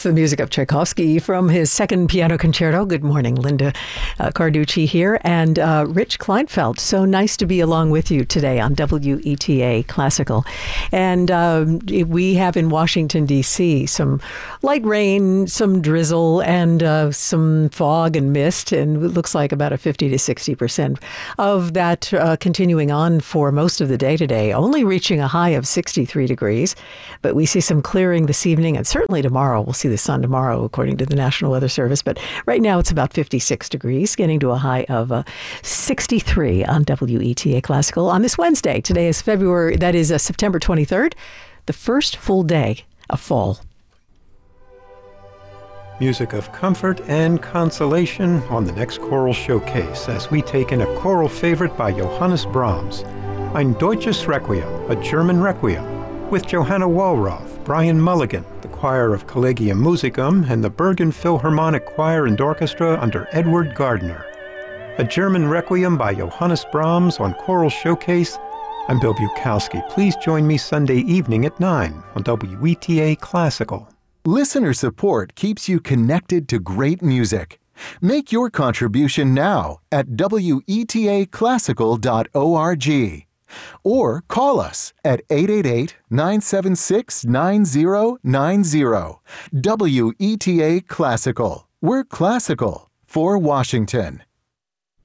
the music of Tchaikovsky from his second piano concerto. Good morning, Linda Carducci here, and Rich Kleinfeld. So nice to be along with you today on WETA Classical. And we have in Washington, D.C. some light rain, some drizzle, and some fog and mist, and it looks like about a 50 to 60% of that continuing on for most of the day today, only reaching a high of 63 degrees. But we see some clearing this evening, and certainly tomorrow. We'll see the sun tomorrow, according to the National Weather Service. But right now it's about 56 degrees, getting to a high of 63 on WETA Classical on this Wednesday. Today is September 23rd, the first full day of fall. Music of comfort and consolation on the next choral showcase as we take in a choral favorite by Johannes Brahms, Ein Deutsches Requiem, a German Requiem, with Johanna Wallroth, Brian Mulligan, the choir of Collegium Musicum, and the Bergen Philharmonic Choir and Orchestra under Edward Gardner. A German Requiem by Johannes Brahms on Choral Showcase. I'm Bill Bukowski. Please join me Sunday evening at 9 on WETA Classical. Listener support keeps you connected to great music. Make your contribution now at WETAClassical.org. Or call us at 888-976-9090. WETA Classical. We're classical for Washington.